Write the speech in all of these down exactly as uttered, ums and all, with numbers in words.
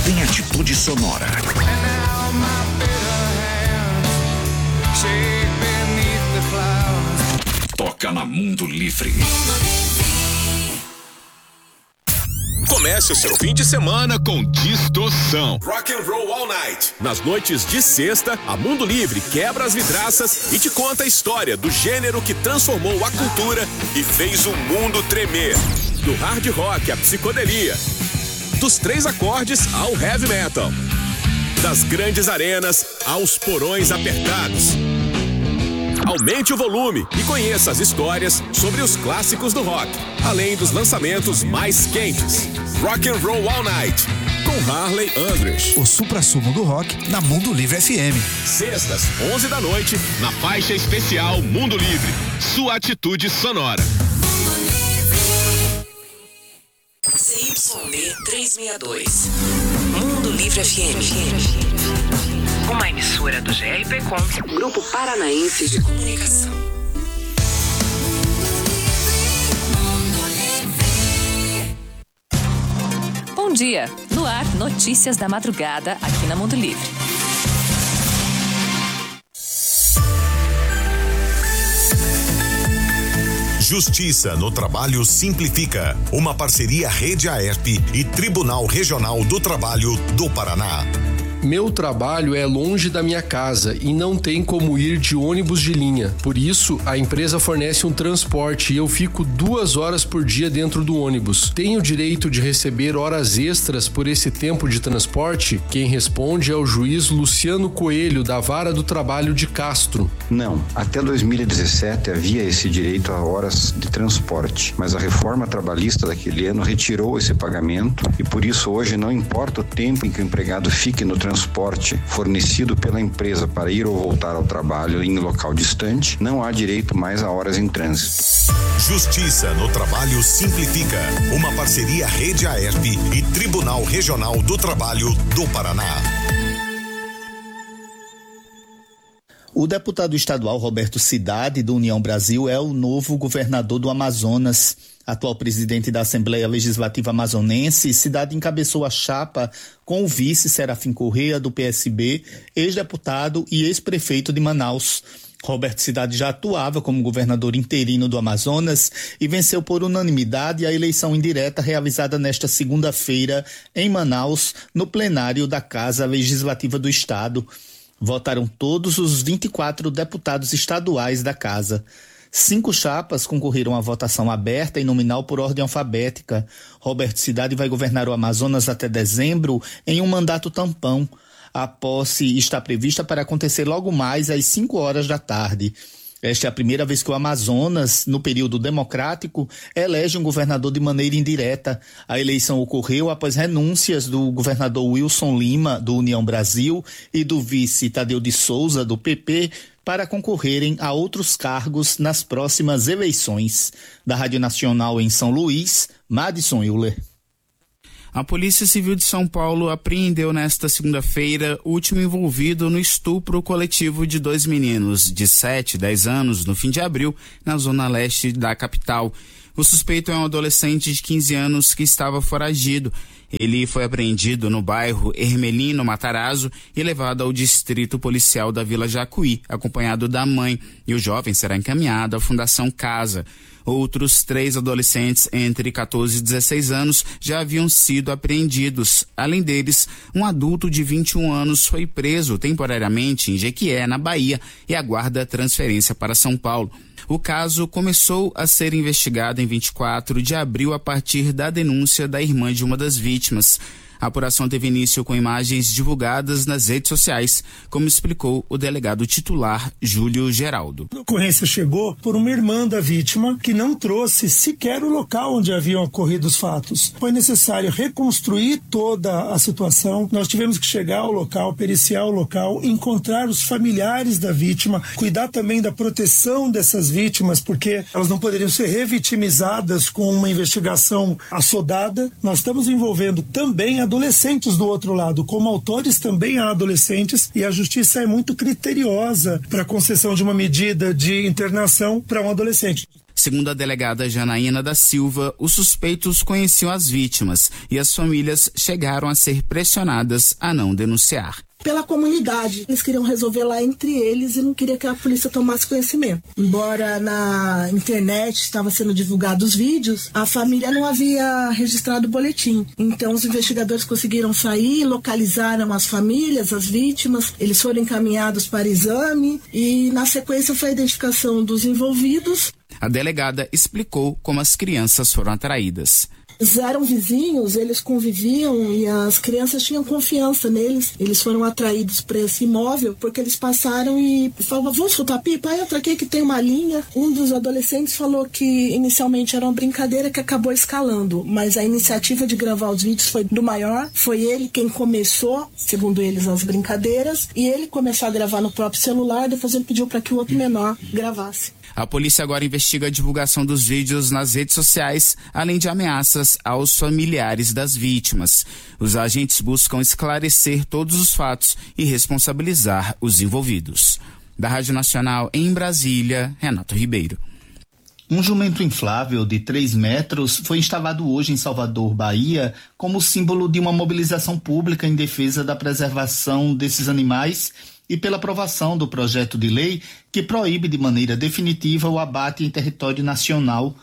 tem atitude sonora. Toca na Mundo Livre. Comece o seu fim de semana com distorção. Rock and Roll All Night. Nas noites de sexta, a Mundo Livre quebra as vidraças e te conta a história do gênero que transformou a cultura e fez o mundo tremer. Do hard rock à psicodelia, dos três acordes ao heavy metal, das grandes arenas aos porões apertados. Aumente o volume e conheça as histórias sobre os clássicos do rock, além dos lançamentos mais quentes. Rock and Roll All Night, com Harley Andress. O suprassumo do rock na Mundo Livre F M. Sextas, onze da noite, na faixa especial Mundo Livre. Sua atitude sonora. C Y D trezentos e sessenta e dois. Mundo Livre F M. Uma emissora do G R P Com, Grupo Paranaense de Comunicação. Bom dia. No ar, notícias da madrugada aqui na Mundo Livre. Justiça no Trabalho Simplifica. Uma parceria Rede Aerp e Tribunal Regional do Trabalho do Paraná. Meu trabalho é longe da minha casa e não tem como ir de ônibus de linha. Por isso, a empresa fornece um transporte e eu fico duas horas por dia dentro do ônibus. Tenho direito de receber horas extras por esse tempo de transporte? Quem responde é o juiz Luciano Coelho, da Vara do Trabalho de Castro. Não, até dois mil e dezessete havia esse direito a horas de transporte, mas a reforma trabalhista daquele ano retirou esse pagamento e por isso hoje não importa o tempo em que o empregado fique no transporte transporte fornecido pela empresa para ir ou voltar ao trabalho em local distante, não há direito mais a horas em trânsito. Justiça no Trabalho Simplifica. Uma parceria Rede Aerp e Tribunal Regional do Trabalho do Paraná. O deputado estadual Roberto Cidade, do União Brasil, é o novo governador do Amazonas. Atual presidente da Assembleia Legislativa Amazonense, Cidade encabeçou a chapa com o vice Serafim Corrêa, do P S B, ex-deputado e ex-prefeito de Manaus. Roberto Cidade já atuava como governador interino do Amazonas e venceu por unanimidade a eleição indireta realizada nesta segunda-feira em Manaus, no plenário da Casa Legislativa do Estado. Votaram todos os vinte e quatro deputados estaduais da Casa. Cinco chapas concorreram à votação aberta e nominal por ordem alfabética. Roberto Cidade vai governar o Amazonas até dezembro em um mandato tampão. A posse está prevista para acontecer logo mais às cinco horas da tarde. Esta é a primeira vez que o Amazonas, no período democrático, elege um governador de maneira indireta. A eleição ocorreu após renúncias do governador Wilson Lima, do União Brasil, e do vice Tadeu de Souza, do P P, para concorrerem a outros cargos nas próximas eleições. Da Rádio Nacional em São Luís, Madison Euler. A Polícia Civil de São Paulo apreendeu nesta segunda-feira o último envolvido no estupro coletivo de dois meninos de sete e dez anos no fim de abril, na zona leste da capital. O suspeito é um adolescente de quinze anos que estava foragido. Ele foi apreendido no bairro Hermelino Matarazzo e levado ao distrito policial da Vila Jacuí, acompanhado da mãe, e o jovem será encaminhado à Fundação Casa. Outros três adolescentes entre catorze e dezesseis anos já haviam sido apreendidos. Além deles, um adulto de vinte e um anos foi preso temporariamente em Jequié, na Bahia, e aguarda transferência para São Paulo. O caso começou a ser investigado em vinte e quatro de abril a partir da denúncia da irmã de uma das vítimas. A apuração teve início com imagens divulgadas nas redes sociais, como explicou o delegado titular Júlio Geraldo. A ocorrência chegou por uma irmã da vítima que não trouxe sequer o local onde haviam ocorrido os fatos. Foi necessário reconstruir toda a situação. Nós tivemos que chegar ao local, periciar o local, encontrar os familiares da vítima, cuidar também da proteção dessas vítimas, porque elas não poderiam ser revitimizadas com uma investigação assodada. Nós estamos envolvendo também a adolescentes do outro lado, como autores também há adolescentes, e a justiça é muito criteriosa para a concessão de uma medida de internação para um adolescente. Segundo a delegada Janaína da Silva, os suspeitos conheciam as vítimas e as famílias chegaram a ser pressionadas a não denunciar. Pela comunidade. Eles queriam resolver lá entre eles e não queria que a polícia tomasse conhecimento. Embora na internet estava sendo divulgados os vídeos, a família não havia registrado o boletim. Então os investigadores conseguiram sair, localizaram as famílias, as vítimas, eles foram encaminhados para exame e na sequência foi a identificação dos envolvidos. A delegada explicou como as crianças foram atraídas. Eram vizinhos, eles conviviam e as crianças tinham confiança neles. Eles foram atraídos para esse imóvel porque eles passaram e falavam, vamos soltar pipa? Aí eu traquei que tem uma linha. Um dos adolescentes falou que inicialmente era uma brincadeira que acabou escalando, mas a iniciativa de gravar os vídeos foi do maior. Foi ele quem começou, segundo eles, as brincadeiras, e ele começou a gravar no próprio celular, depois ele pediu para que o outro menor gravasse. A polícia agora investiga a divulgação dos vídeos nas redes sociais, além de ameaças aos familiares das vítimas. Os agentes buscam esclarecer todos os fatos e responsabilizar os envolvidos. Da Rádio Nacional em Brasília, Renato Ribeiro. Um jumento inflável de três metros foi instalado hoje em Salvador, Bahia, como símbolo de uma mobilização pública em defesa da preservação desses animais e pela aprovação do projeto de lei que proíbe de maneira definitiva o abate em território nacional.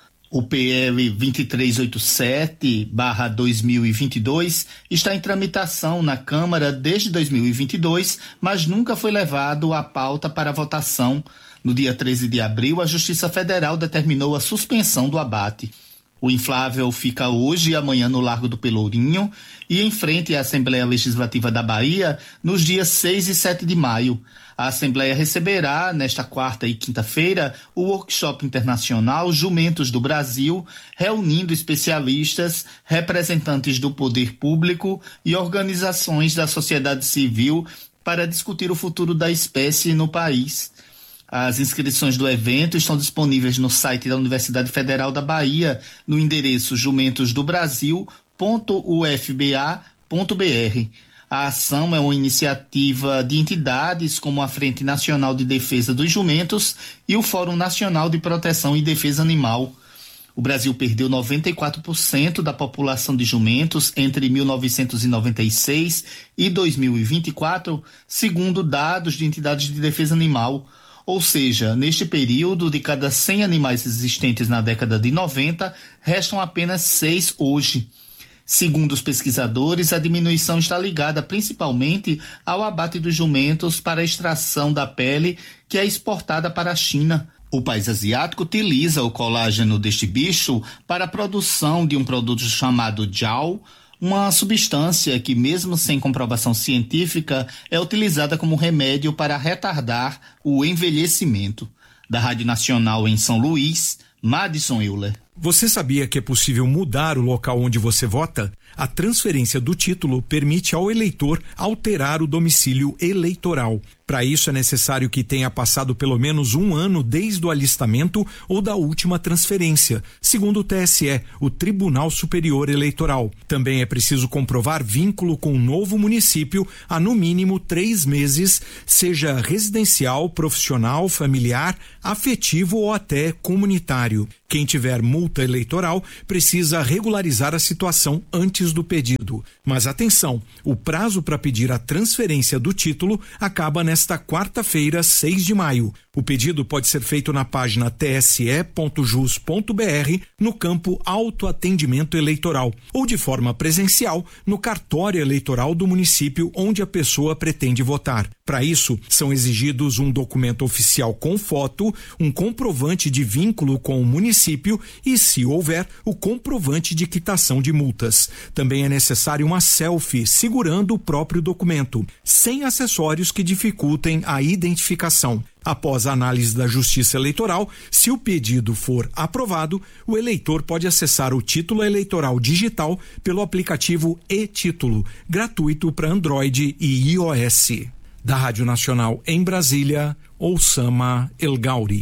O P L vinte e três oitenta e sete barra dois mil e vinte e dois está em tramitação na Câmara desde dois mil e vinte e dois, mas nunca foi levado à pauta para votação. No dia treze de abril, a Justiça Federal determinou a suspensão do abate. O inflável fica hoje e amanhã no Largo do Pelourinho e em frente à Assembleia Legislativa da Bahia nos dias seis e sete de maio. A Assembleia receberá, nesta quarta e quinta-feira, o workshop internacional Jumentos do Brasil, reunindo especialistas, representantes do poder público e organizações da sociedade civil para discutir o futuro da espécie no país. As inscrições do evento estão disponíveis no site da Universidade Federal da Bahia, no endereço jumentos do brasil ponto u f b a ponto b r. A ação é uma iniciativa de entidades como a Frente Nacional de Defesa dos Jumentos e o Fórum Nacional de Proteção e Defesa Animal. O Brasil perdeu noventa e quatro por cento da população de jumentos entre mil novecentos e noventa e seis e dois mil e vinte e quatro, segundo dados de entidades de defesa animal. Ou seja, neste período, de cada cem animais existentes na década de noventa, restam apenas seis hoje. Segundo os pesquisadores, a diminuição está ligada principalmente ao abate dos jumentos para a extração da pele, que é exportada para a China. O país asiático utiliza o colágeno deste bicho para a produção de um produto chamado Jiao, uma substância que, mesmo sem comprovação científica, é utilizada como remédio para retardar o envelhecimento. Da Rádio Nacional em São Luís, Madison Euler. Você sabia que é possível mudar o local onde você vota? A transferência do título permite ao eleitor alterar o domicílio eleitoral. Para isso é necessário que tenha passado pelo menos um ano desde o alistamento ou da última transferência, segundo o T S E, o Tribunal Superior Eleitoral. Também é preciso comprovar vínculo com o novo município há no mínimo três meses, seja residencial, profissional, familiar, afetivo ou até comunitário. Quem tiver multa eleitoral precisa regularizar a situação antes do pedido. Mas atenção, o prazo para pedir a transferência do título acaba nesta quarta-feira, seis de maio. O pedido pode ser feito na página t s e ponto jus ponto b r no campo Autoatendimento Eleitoral ou de forma presencial no cartório eleitoral do município onde a pessoa pretende votar. Para isso, são exigidos um documento oficial com foto, um comprovante de vínculo com o município e, se houver, o comprovante de quitação de multas. Também é necessário uma selfie segurando o próprio documento, sem acessórios que dificultem a identificação. Após a análise da Justiça Eleitoral, se o pedido for aprovado, o eleitor pode acessar o título eleitoral digital pelo aplicativo e-Título, gratuito para Android e iOS. Da Rádio Nacional em Brasília, Oussama El Gauri.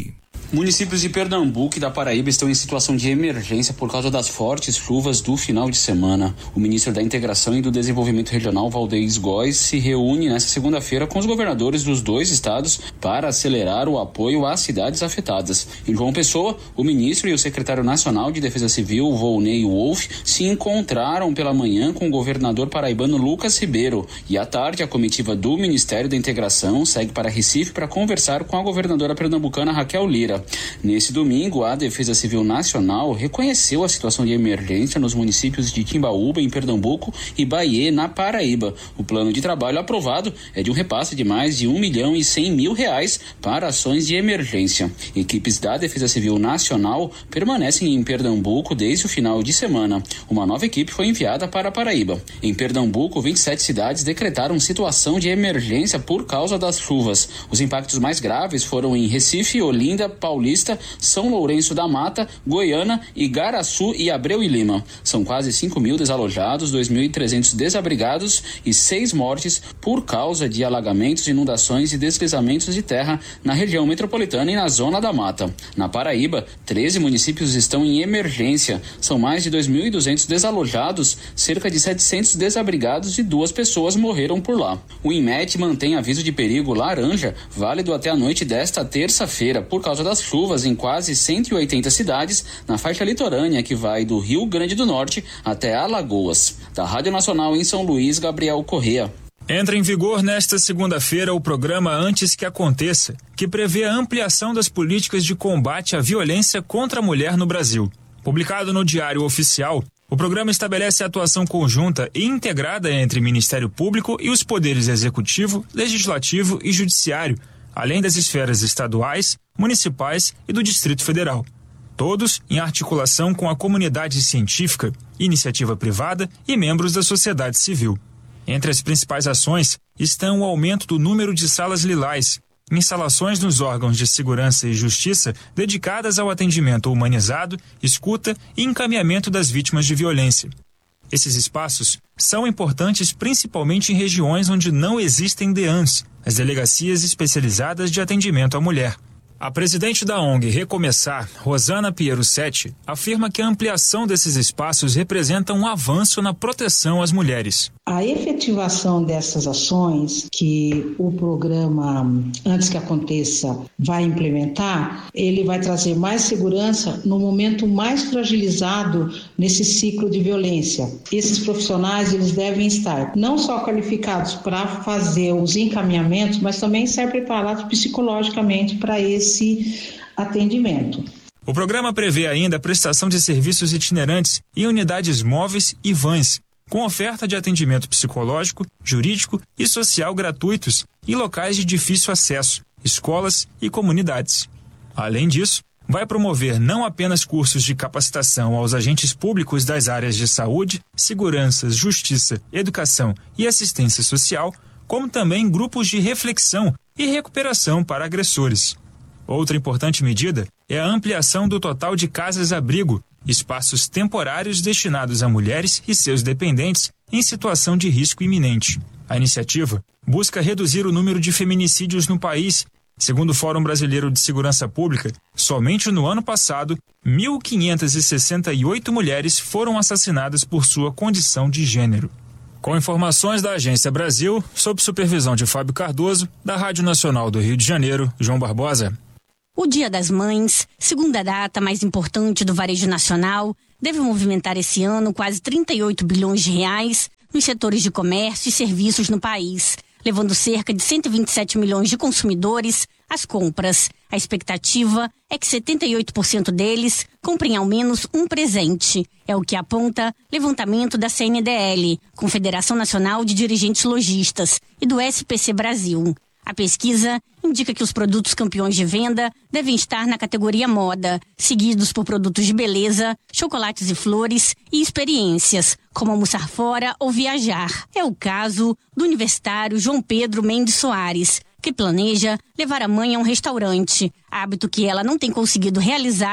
Municípios de Pernambuco e da Paraíba estão em situação de emergência por causa das fortes chuvas do final de semana. O ministro da Integração e do Desenvolvimento Regional, Valdez Góes, se reúne nesta segunda-feira com os governadores dos dois estados para acelerar o apoio às cidades afetadas. Em João Pessoa, o ministro e o secretário nacional de Defesa Civil, Volney Wolff, se encontraram pela manhã com o governador paraibano Lucas Ribeiro e à tarde a comitiva do Ministério da Integração segue para Recife para conversar com a governadora pernambucana Raquel Lira. Nesse domingo, a Defesa Civil Nacional reconheceu a situação de emergência nos municípios de Timbaúba, em Pernambuco, e Bahia, na Paraíba. O plano de trabalho aprovado é de um repasse de mais de um milhão e cem mil reais para ações de emergência. Equipes da Defesa Civil Nacional permanecem em Pernambuco desde o final de semana. Uma nova equipe foi enviada para a Paraíba. Em Pernambuco, vinte e sete cidades decretaram situação de emergência por causa das chuvas. Os impactos mais graves foram em Recife, Olinda, Paulista, São Lourenço da Mata, Goiânia, Igaraçu e Abreu e Lima. São quase cinco mil desalojados, dois mil e trezentos desabrigados e seis mortes por causa de alagamentos, inundações e deslizamentos de terra na região metropolitana e na zona da mata. Na Paraíba, treze municípios estão em emergência. São mais de dois mil e duzentos desalojados, cerca de setecentos desabrigados e duas pessoas morreram por lá. O INMET mantém aviso de perigo laranja, válido até a noite desta terça-feira, por causa das chuvas em quase cento e oitenta cidades na faixa litorânea que vai do Rio Grande do Norte até Alagoas. Da Rádio Nacional em São Luís, Gabriel Correa. Entra em vigor nesta segunda-feira o programa Antes que Aconteça, que prevê a ampliação das políticas de combate à violência contra a mulher no Brasil. Publicado no Diário Oficial, o programa estabelece a atuação conjunta e integrada entre Ministério Público e os poderes Executivo, Legislativo e Judiciário, além das esferas estaduais, municipais e do Distrito Federal. Todos em articulação com a comunidade científica, iniciativa privada e membros da sociedade civil. Entre as principais ações estão o aumento do número de salas lilás, instalações nos órgãos de segurança e justiça dedicadas ao atendimento humanizado, escuta e encaminhamento das vítimas de violência. Esses espaços são importantes principalmente em regiões onde não existem D E A Ns, as delegacias especializadas de atendimento à mulher. A presidente da O N G Recomeçar, Rosana Pierusetti, afirma que a ampliação desses espaços representa um avanço na proteção às mulheres. A efetivação dessas ações que o programa Antes que Aconteça vai implementar, ele vai trazer mais segurança no momento mais fragilizado nesse ciclo de violência. Esses profissionais, eles devem estar não só qualificados para fazer os encaminhamentos, mas também estar preparados psicologicamente para esse esse atendimento. O programa prevê ainda a prestação de serviços itinerantes em unidades móveis e vans, com oferta de atendimento psicológico, jurídico e social gratuitos em locais de difícil acesso, escolas e comunidades. Além disso, vai promover não apenas cursos de capacitação aos agentes públicos das áreas de saúde, segurança, justiça, educação e assistência social, como também grupos de reflexão e recuperação para agressores. Outra importante medida é a ampliação do total de casas-abrigo, espaços temporários destinados a mulheres e seus dependentes em situação de risco iminente. A iniciativa busca reduzir o número de feminicídios no país. Segundo o Fórum Brasileiro de Segurança Pública, somente no ano passado, mil quinhentas e sessenta e oito mulheres foram assassinadas por sua condição de gênero. Com informações da Agência Brasil, sob supervisão de Fábio Cardoso, da Rádio Nacional do Rio de Janeiro, João Barbosa. O Dia das Mães, segunda data mais importante do varejo nacional, deve movimentar esse ano quase trinta e oito bilhões de reais nos setores de comércio e serviços no país, levando cerca de cento e vinte e sete milhões de consumidores às compras. A expectativa é que setenta e oito por cento deles comprem ao menos um presente. É o que aponta levantamento da C N D L, Confederação Nacional de Dirigentes Lojistas, e do S P C Brasil. A pesquisa indica que os produtos campeões de venda devem estar na categoria moda, seguidos por produtos de beleza, chocolates e flores e experiências, como almoçar fora ou viajar. É o caso do universitário João Pedro Mendes Soares, que planeja levar a mãe a um restaurante, hábito que ela não tem conseguido realizar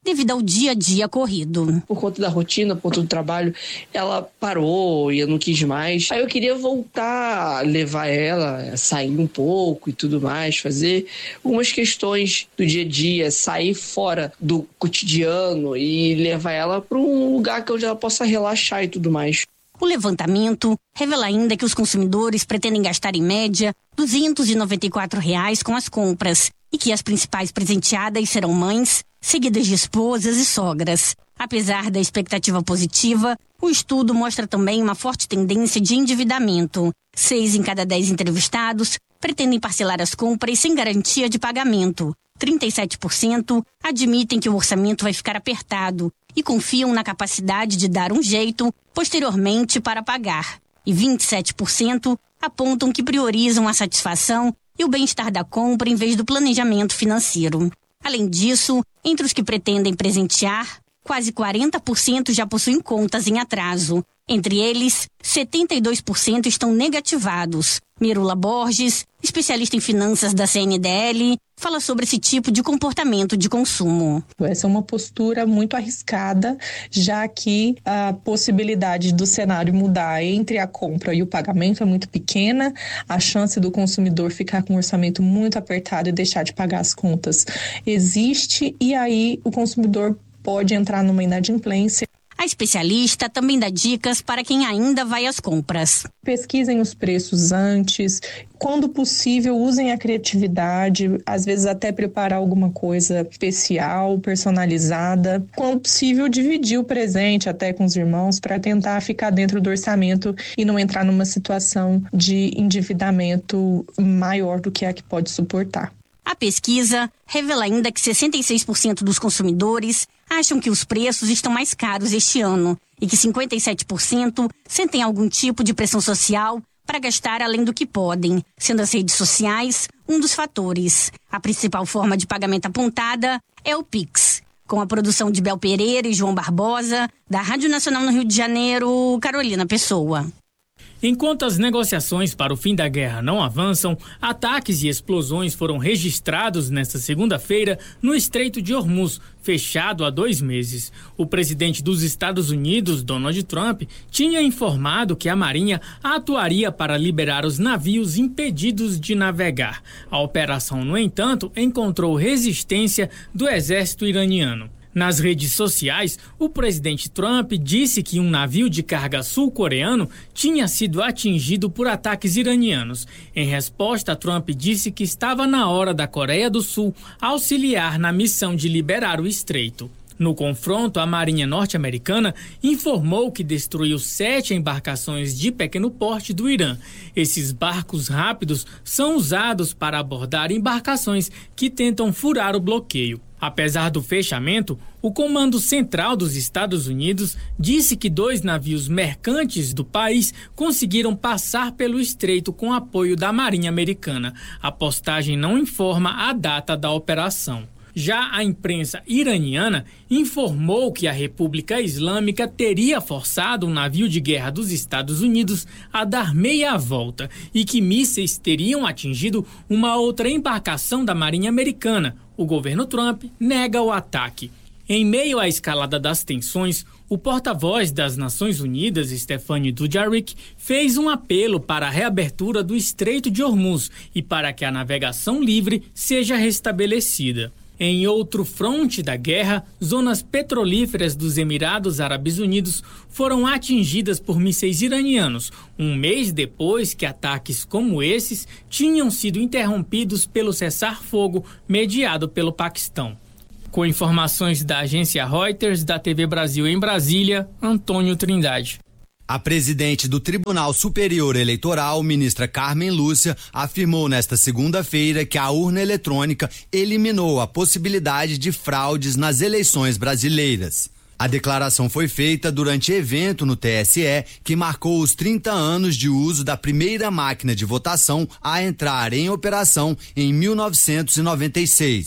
devido ao dia a dia corrido. Por conta da rotina, por conta do trabalho, ela parou e eu não quis mais. Aí eu queria voltar, levar ela, sair um pouco e tudo mais, fazer algumas questões do dia a dia, sair fora do cotidiano e levar ela para um lugar onde ela possa relaxar e tudo mais. O levantamento revela ainda que os consumidores pretendem gastar em média duzentos e noventa e quatro reais com as compras e que as principais presenteadas serão mães, seguidas de esposas e sogras. Apesar da expectativa positiva, o estudo mostra também uma forte tendência de endividamento. Seis em cada dez entrevistados pretendem parcelar as compras sem garantia de pagamento. trinta e sete por cento admitem que o orçamento vai ficar apertado e confiam na capacidade de dar um jeito posteriormente para pagar. E vinte e sete por cento apontam que priorizam a satisfação e o bem-estar da compra em vez do planejamento financeiro. Além disso, entre os que pretendem presentear, quase quarenta por cento já possuem contas em atraso. Entre eles, setenta e dois por cento estão negativados. Mirula Borges, especialista em finanças da C N D L, fala sobre esse tipo de comportamento de consumo. Essa é uma postura muito arriscada, já que a possibilidade do cenário mudar entre a compra e o pagamento é muito pequena, a chance do consumidor ficar com um orçamento muito apertado e deixar de pagar as contas existe, e aí o consumidor pode entrar numa inadimplência. A especialista também dá dicas para quem ainda vai às compras. Pesquisem os preços antes, quando possível usem a criatividade, às vezes até preparar alguma coisa especial, personalizada. Quando possível, dividir o presente até com os irmãos para tentar ficar dentro do orçamento e não entrar numa situação de endividamento maior do que a que pode suportar. A pesquisa revela ainda que sessenta e seis por cento dos consumidores acham que os preços estão mais caros este ano e que cinquenta e sete por cento sentem algum tipo de pressão social para gastar além do que podem, sendo as redes sociais um dos fatores. A principal forma de pagamento apontada é o Pix. Com a produção de Bel Pereira e João Barbosa, da Rádio Nacional no Rio de Janeiro, Carolina Pessoa. Enquanto as negociações para o fim da guerra não avançam, ataques e explosões foram registrados nesta segunda-feira no Estreito de Hormuz, fechado há dois meses. O presidente dos Estados Unidos, Donald Trump, tinha informado que a Marinha atuaria para liberar os navios impedidos de navegar. A operação, no entanto, encontrou resistência do exército iraniano. Nas redes sociais, o presidente Trump disse que um navio de carga sul-coreano tinha sido atingido por ataques iranianos. Em resposta, Trump disse que estava na hora da Coreia do Sul auxiliar na missão de liberar o estreito. No confronto, a Marinha norte-americana informou que destruiu sete embarcações de pequeno porte do Irã. Esses barcos rápidos são usados para abordar embarcações que tentam furar o bloqueio. Apesar do fechamento, o Comando Central dos Estados Unidos disse que dois navios mercantes do país conseguiram passar pelo estreito com apoio da Marinha Americana. A postagem não informa a data da operação. Já a imprensa iraniana informou que a República Islâmica teria forçado um navio de guerra dos Estados Unidos a dar meia volta e que mísseis teriam atingido uma outra embarcação da Marinha Americana. O governo Trump nega o ataque. Em meio à escalada das tensões, o porta-voz das Nações Unidas, Stéphane Dujarric, fez um apelo para a reabertura do Estreito de Hormuz e para que a navegação livre seja restabelecida. Em outro fronte da guerra, zonas petrolíferas dos Emirados Árabes Unidos foram atingidas por mísseis iranianos, um mês depois que ataques como esses tinham sido interrompidos pelo cessar-fogo mediado pelo Paquistão. Com informações da agência Reuters, da T V Brasil em Brasília, Antônio Trindade. A presidente do Tribunal Superior Eleitoral, ministra Carmen Lúcia, afirmou nesta segunda-feira que a urna eletrônica eliminou a possibilidade de fraudes nas eleições brasileiras. A declaração foi feita durante evento no T S E que marcou os trinta anos de uso da primeira máquina de votação a entrar em operação em mil novecentos e noventa e seis.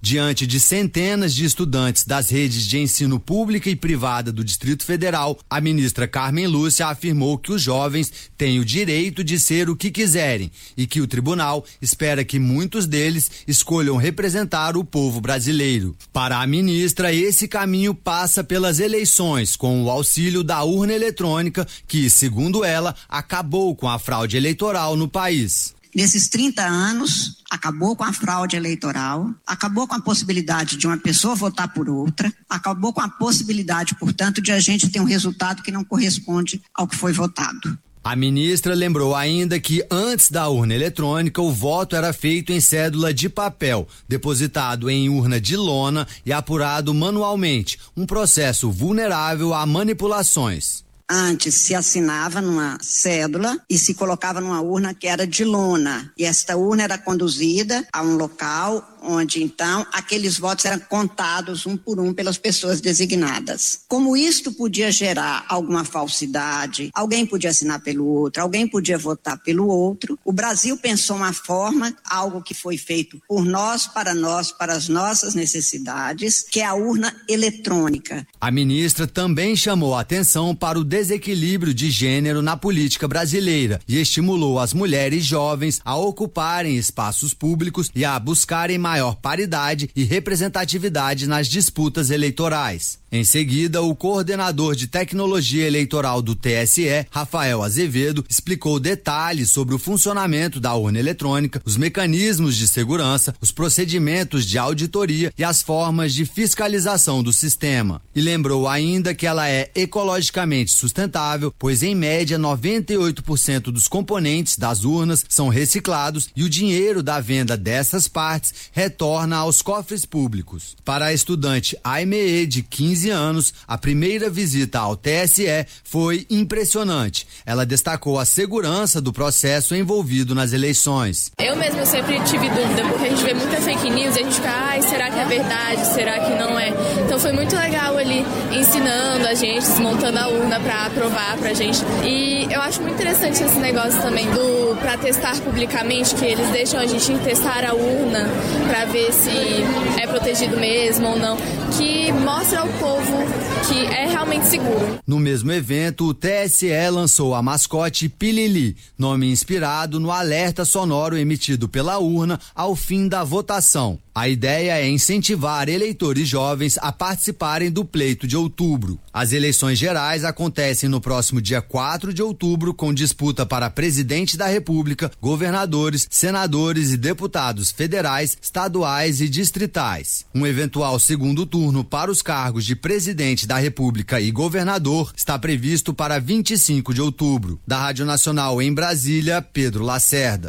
Diante de centenas de estudantes das redes de ensino pública e privada do Distrito Federal, a ministra Carmen Lúcia afirmou que os jovens têm o direito de ser o que quiserem e que o tribunal espera que muitos deles escolham representar o povo brasileiro. Para a ministra, esse caminho passa pelas eleições, com o auxílio da urna eletrônica, que, segundo ela, acabou com a fraude eleitoral no país. Nesses trinta anos, acabou com a fraude eleitoral, acabou com a possibilidade de uma pessoa votar por outra, acabou com a possibilidade, portanto, de a gente ter um resultado que não corresponde ao que foi votado. A ministra lembrou ainda que antes da urna eletrônica, o voto era feito em cédula de papel, depositado em urna de lona e apurado manualmente, um processo vulnerável a manipulações. Antes se assinava numa cédula e se colocava numa urna que era de lona. E esta urna era conduzida a um local onde então aqueles votos eram contados um por um pelas pessoas designadas. Como isto podia gerar alguma falsidade, alguém podia assinar pelo outro, alguém podia votar pelo outro, o Brasil pensou uma forma, algo que foi feito por nós, para nós, para as nossas necessidades, que é a urna eletrônica. A ministra também chamou a atenção para o desequilíbrio de gênero na política brasileira e estimulou as mulheres jovens a ocuparem espaços públicos e a buscarem maior paridade e representatividade nas disputas eleitorais. Em seguida, o coordenador de tecnologia eleitoral do T S E, Rafael Azevedo, explicou detalhes sobre o funcionamento da urna eletrônica, os mecanismos de segurança, os procedimentos de auditoria e as formas de fiscalização do sistema. E lembrou ainda que ela é ecologicamente sustentável, pois em média noventa e oito por cento dos componentes das urnas são reciclados e o dinheiro da venda dessas partes retorna aos cofres públicos. Para a estudante Aimee, de quinze anos, a primeira visita ao T S E foi impressionante. Ela destacou a segurança do processo envolvido nas eleições. Eu mesma sempre tive dúvida, porque a gente vê muita fake news e a gente fica, ai, será que é verdade? Será que não é? Então foi muito legal ali ensinando a gente, desmontando a urna para aprovar pra gente. E eu acho muito interessante esse negócio também do para testar publicamente, que eles deixam a gente testar a urna para ver se é protegido mesmo ou não, que mostra ao povo que é realmente seguro. No mesmo evento, o T S E lançou a mascote Pilili, nome inspirado no alerta sonoro emitido pela urna ao fim da votação. A ideia é incentivar eleitores jovens a participarem do pleito de outubro. As eleições gerais acontecem no próximo dia quatro de outubro, com disputa para presidente da República, governadores, senadores e deputados federais, estaduais e distritais. Um eventual segundo turno para os cargos de presidente da República e governador está previsto para vinte e cinco de outubro. Da Rádio Nacional em Brasília, Pedro Lacerda.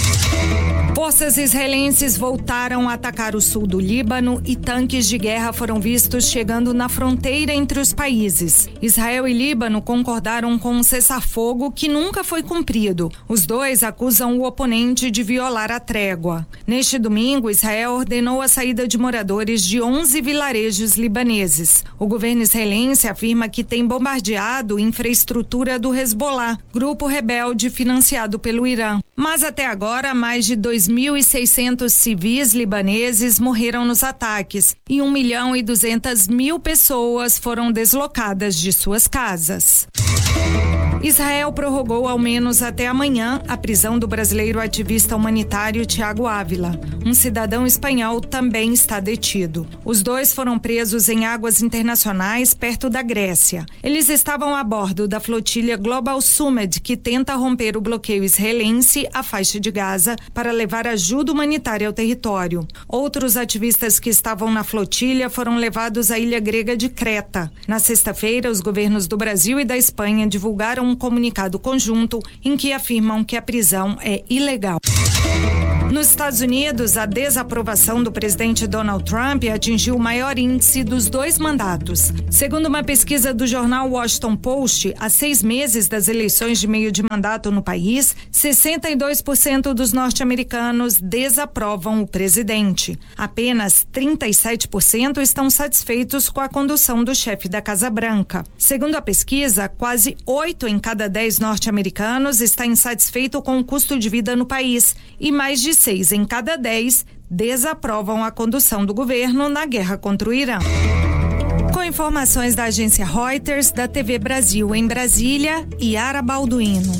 Forças israelenses voltaram a atacar o sul do Líbano e tanques de guerra foram vistos chegando na fronteira entre os países. Israel e Líbano concordaram com um cessar-fogo que nunca foi cumprido. Os dois acusam o oponente de violar a trégua. Neste domingo, Israel ordenou a saída de moradores de onze vilarejos libaneses. O governo israelense afirma que tem bombardeado infraestrutura do Hezbollah, grupo rebelde financiado pelo Irã. Mas até agora, mais de dois mil e seiscentos civis libaneses morreram nos ataques e um milhão e duzentas mil pessoas foram deslocadas de suas casas. Israel prorrogou ao menos até amanhã a prisão do brasileiro ativista humanitário Tiago Ávila. Um cidadão espanhol também está detido. Os dois foram presos em águas internacionais perto da Grécia. Eles estavam a bordo da flotilha Global Summit, que tenta romper o bloqueio israelense à faixa de Gaza para levar ajuda humanitária ao território. Outros ativistas que estavam na flotilha foram levados à ilha grega de Creta. Na sexta-feira, os governos do Brasil e da Espanha divulgaram um comunicado conjunto em que afirmam que a prisão é ilegal. Nos Estados Unidos, a desaprovação do presidente Donald Trump atingiu o maior índice dos dois mandatos. Segundo uma pesquisa do jornal Washington Post, há seis meses das eleições de meio de mandato no país, sessenta e dois por cento dos norte-americanos desaprovam o presidente. Apenas trinta e sete por cento estão satisfeitos com a condução do chefe da Casa Branca. Segundo a pesquisa, quase oito em cada dez norte-americanos está insatisfeito com o custo de vida no país e mais de seis em cada dez desaprovam a condução do governo na guerra contra o Irã. Com informações da agência Reuters, da T V Brasil em Brasília, Yara Balduino.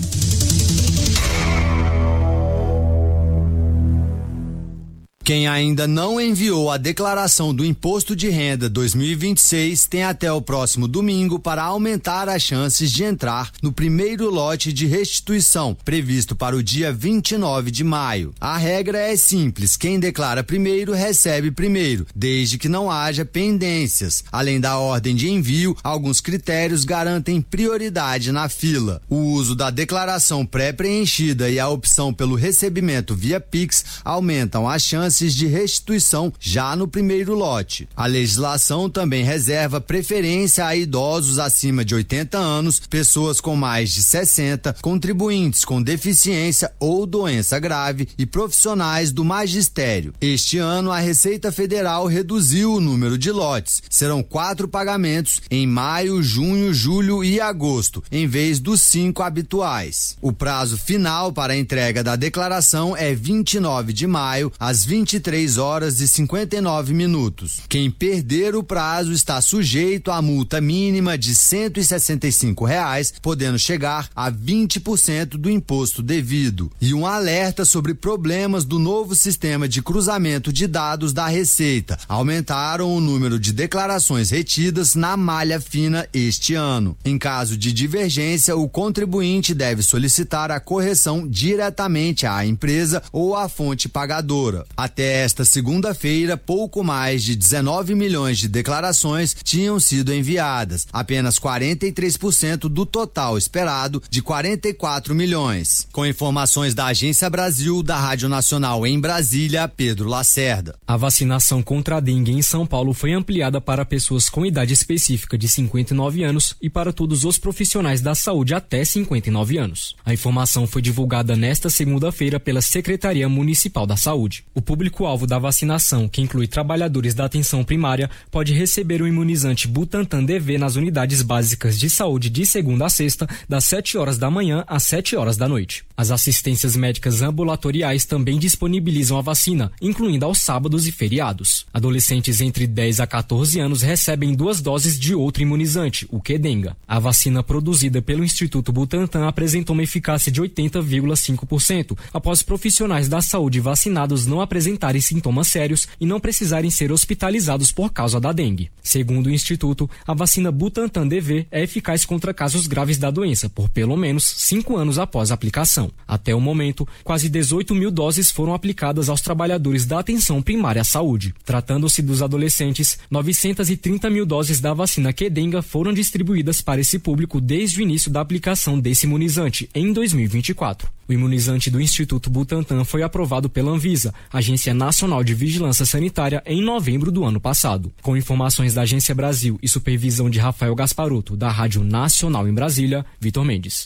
Quem ainda não enviou a declaração do Imposto de Renda dois mil e vinte e seis tem até o próximo domingo para aumentar as chances de entrar no primeiro lote de restituição, previsto para o dia vinte e nove de maio. A regra é simples: quem declara primeiro recebe primeiro, desde que não haja pendências. Além da ordem de envio, alguns critérios garantem prioridade na fila. O uso da declaração pré-preenchida e a opção pelo recebimento via Pix aumentam as chances de restituição já no primeiro lote. A legislação também reserva preferência a idosos acima de oitenta anos, pessoas com mais de sessenta, contribuintes com deficiência ou doença grave e profissionais do magistério. Este ano, a Receita Federal reduziu o número de lotes. Serão quatro pagamentos em maio, junho, julho e agosto, em vez dos cinco habituais. O prazo final para a entrega da declaração é vinte e nove de maio, às vinte e três horas e cinquenta e nove minutos. Quem perder o prazo está sujeito à multa mínima de cento e sessenta e cinco reais, podendo chegar a vinte por cento do imposto devido. E um alerta sobre problemas do novo sistema de cruzamento de dados da Receita. Aumentaram o número de declarações retidas na malha fina este ano. Em caso de divergência, o contribuinte deve solicitar a correção diretamente à empresa ou à fonte pagadora. Até esta segunda-feira, pouco mais de dezenove milhões de declarações tinham sido enviadas, apenas quarenta e três por cento do total esperado de quarenta e quatro milhões. Com informações da Agência Brasil, da Rádio Nacional em Brasília, Pedro Lacerda. A vacinação contra a dengue em São Paulo foi ampliada para pessoas com idade específica de cinquenta e nove anos e para todos os profissionais da saúde até cinquenta e nove anos. A informação foi divulgada nesta segunda-feira pela Secretaria Municipal da Saúde. O público-alvo da vacinação, que inclui trabalhadores da atenção primária, pode receber o imunizante Butantan D V nas unidades básicas de saúde de segunda a sexta, das sete horas da manhã às sete horas da noite. As assistências médicas ambulatoriais também disponibilizam a vacina, incluindo aos sábados e feriados. Adolescentes entre dez a quatorze anos recebem duas doses de outro imunizante, o Qdenga. A vacina produzida pelo Instituto Butantan apresentou uma eficácia de oitenta vírgula cinco por cento, após profissionais da saúde vacinados não apresentarem sintomas sérios e não precisarem ser hospitalizados por causa da dengue. Segundo o Instituto, a vacina Butantan D V é eficaz contra casos graves da doença por pelo menos cinco anos após a aplicação. Até o momento, quase dezoito mil doses foram aplicadas aos trabalhadores da atenção primária à saúde. Tratando-se dos adolescentes, novecentas e trinta mil doses da vacina Qdenga foram distribuídas para esse público desde o início da aplicação desse imunizante, em dois mil e vinte e quatro. O imunizante do Instituto Butantan foi aprovado pela Anvisa, Agência Nacional de Vigilância Sanitária, em novembro do ano passado. Com informações da Agência Brasil e supervisão de Rafael Gasparuto, da Rádio Nacional em Brasília, Vitor Mendes.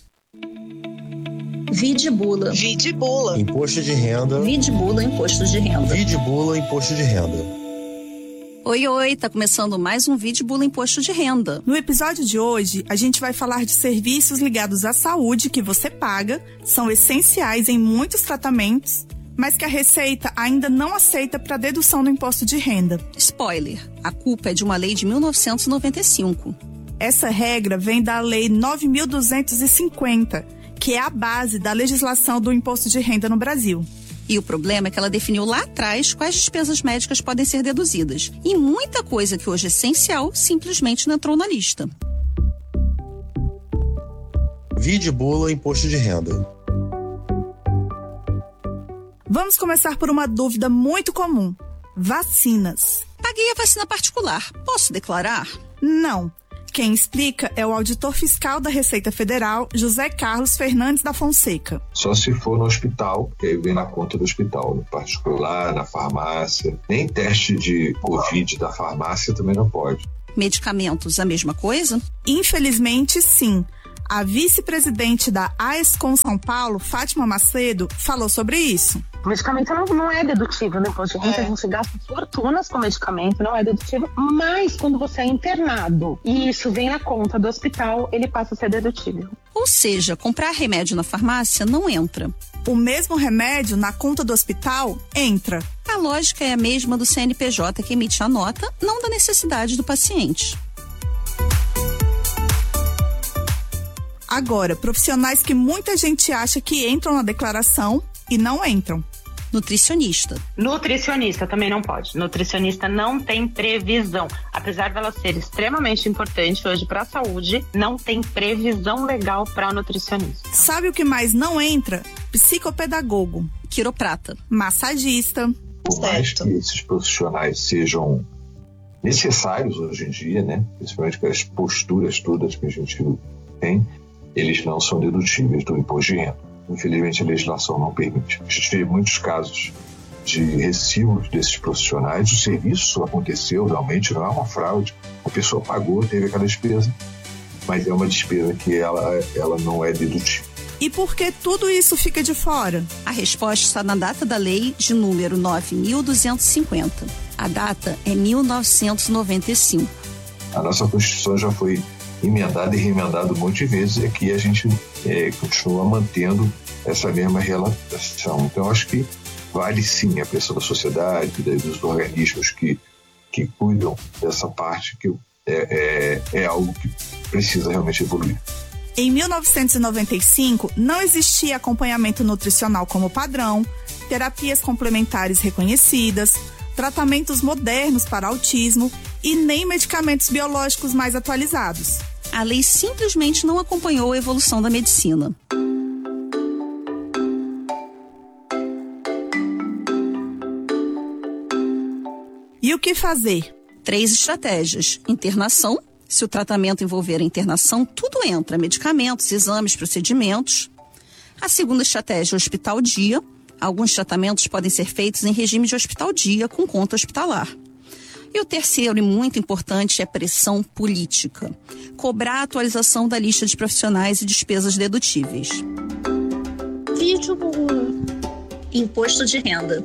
Vidbula. Vidbula. Imposto de renda. Vidbula, imposto de renda. Vidbula, imposto de renda. Oi, oi, tá começando mais um Vidbula Imposto de Renda. No episódio de hoje, a gente vai falar de serviços ligados à saúde que você paga, são essenciais em muitos tratamentos, mas que a Receita ainda não aceita para dedução do imposto de renda. Spoiler, a culpa é de uma lei de mil novecentos e noventa e cinco. Essa regra vem da Lei nove mil duzentos e cinquenta, que é a base da legislação do imposto de renda no Brasil. E o problema é que ela definiu lá atrás quais despesas médicas podem ser deduzidas. E muita coisa que hoje é essencial simplesmente não entrou na lista. Vidbula, imposto de renda. Vamos começar por uma dúvida muito comum. Vacinas. Paguei a vacina particular. Posso declarar? Não. Quem explica é o auditor fiscal da Receita Federal, José Carlos Fernandes da Fonseca. Só se for no hospital, que aí vem na conta do hospital, no particular, na farmácia. Nem teste de Covid da farmácia também não pode. Medicamentos, a mesma coisa? Infelizmente, sim. A vice-presidente da AESCOM São Paulo, Fátima Macedo, falou sobre isso. O medicamento não, não é dedutível no imposto de renda, é. A gente gasta fortunas com medicamento, não é dedutível, mas quando você é internado e isso vem na conta do hospital, ele passa a ser dedutível. Ou seja, comprar remédio na farmácia não entra. O mesmo remédio na conta do hospital entra. Ah, A lógica é a mesma do C N P J que emite a nota, não da necessidade do paciente. Agora, profissionais que muita gente acha que entram na declaração e não entram. Nutricionista. Nutricionista também não pode. Nutricionista não tem previsão. Apesar dela ser extremamente importante hoje para a saúde, não tem previsão legal para nutricionista. Sabe o que mais não entra? Psicopedagogo. Quiroprata. Massagista. Por mais que esses profissionais sejam necessários hoje em dia, né? Principalmente com as posturas todas que a gente tem, eles não são dedutíveis do imposto de renda. Infelizmente, a legislação não permite. A gente vê muitos casos de recibos desses profissionais. O serviço aconteceu, realmente, não é uma fraude. A pessoa pagou, teve aquela despesa, mas é uma despesa que ela, ela não é dedutível. E por que tudo isso fica de fora? A resposta está na data da lei de número nove mil duzentos e cinquenta. A data é mil novecentos e noventa e cinco. A nossa Constituição já foi emendado e remendado um monte de vezes, e aqui a gente é, continua mantendo essa mesma relação. Então, acho que vale sim a pressão da sociedade, dos organismos que, que cuidam dessa parte, que é, é, é algo que precisa realmente evoluir. Em mil novecentos e noventa e cinco, não existia acompanhamento nutricional como padrão, terapias complementares reconhecidas, tratamentos modernos para autismo e nem medicamentos biológicos mais atualizados. A lei simplesmente não acompanhou a evolução da medicina. E o que fazer? Três estratégias. Internação. Se o tratamento envolver a internação, tudo entra: medicamentos, exames, procedimentos. A segunda estratégia é hospital-dia. Alguns tratamentos podem ser feitos em regime de hospital-dia, com conta hospitalar. E o terceiro, e muito importante, é pressão política. Cobrar a atualização da lista de profissionais e despesas dedutíveis. Vídeo imposto de renda.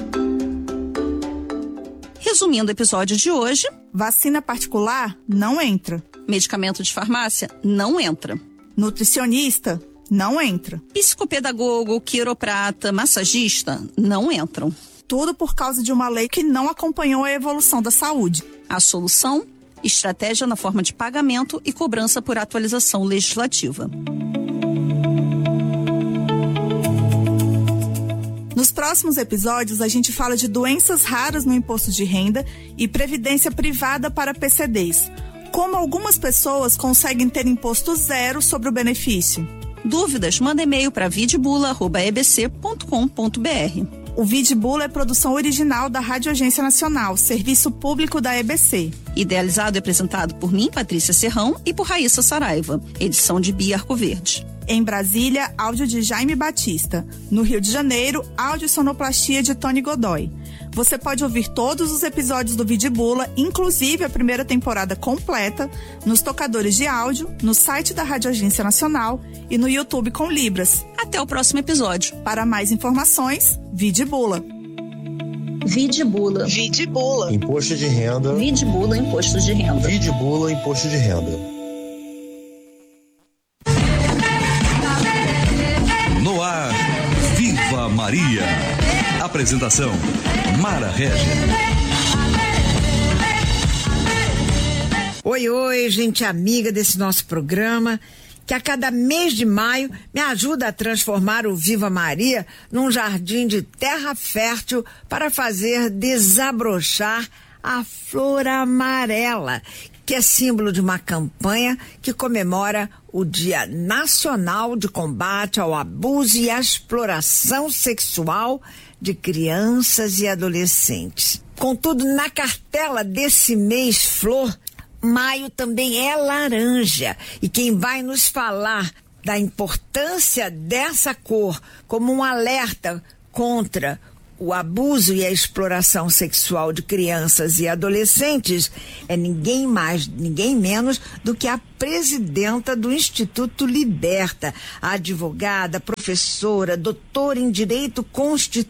Resumindo o episódio de hoje: vacina particular não entra. Medicamento de farmácia não entra. Nutricionista não entra. Psicopedagogo, quiroprata, massagista não entram. Tudo por causa de uma lei que não acompanhou a evolução da saúde. A solução? Estratégia na forma de pagamento e cobrança por atualização legislativa. Nos próximos episódios, a gente fala de doenças raras no imposto de renda e previdência privada para P C Ds. Como algumas pessoas conseguem ter imposto zero sobre o benefício. Dúvidas? Manda e-mail para vidbula arroba e b c ponto com ponto b r. O Vidbula é produção original da Rádio Agência Nacional, serviço público da E B C. Idealizado e apresentado por mim, Patrícia Serrão, e por Raíssa Saraiva. Edição de Bia Arcoverde. Em Brasília, áudio de Jaime Batista. No Rio de Janeiro, áudio e sonoplastia de Tony Godoy. Você pode ouvir todos os episódios do Vidbula, inclusive a primeira temporada completa, nos tocadores de áudio, no site da Rádio Agência Nacional e no YouTube com Libras. Até o próximo episódio. Para mais informações, Vidbula. Vidbula. Vidbula. Imposto de renda. Vidbula, imposto de renda. Vidbula, imposto de renda. No ar, Viva Maria. Apresentação, Mara Regis. Oi, oi, gente amiga desse nosso programa, que a cada mês de maio me ajuda a transformar o Viva Maria num jardim de terra fértil para fazer desabrochar a flor amarela, que é símbolo de uma campanha que comemora o Dia Nacional de Combate ao Abuso e à Exploração Sexual de Crianças e Adolescentes. Contudo, na cartela desse mês flor, maio também é laranja. E quem vai nos falar da importância dessa cor como um alerta contra o abuso e a exploração sexual de crianças e adolescentes é ninguém mais, ninguém menos do que a presidenta do Instituto Liberta, a advogada, professora, doutora em Direito